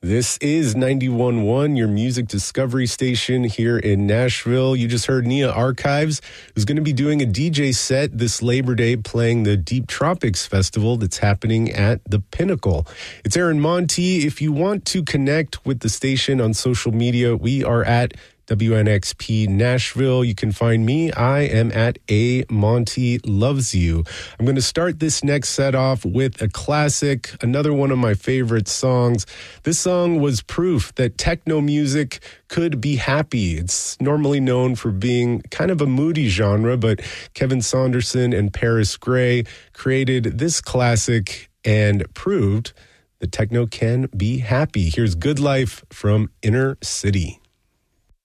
This is 91.1, your music discovery station here in Nashville. You just heard Nia Archives, who's going to be doing a DJ set this Labor Day playing the Deep Tropics Festival that's happening at the Pinnacle. It's Aaron Monti. If you want to connect with the station on social media, we are at WNXP Nashville. You can find me. I am at A Monty Loves You. I'm going to start this next set off with a classic, another one of my favorite songs. This song was proof that techno music could be happy. It's normally known for being kind of a moody genre, but Kevin Saunderson and Paris Grey created this classic and proved that techno can be happy. Here's Good Life from Inner City.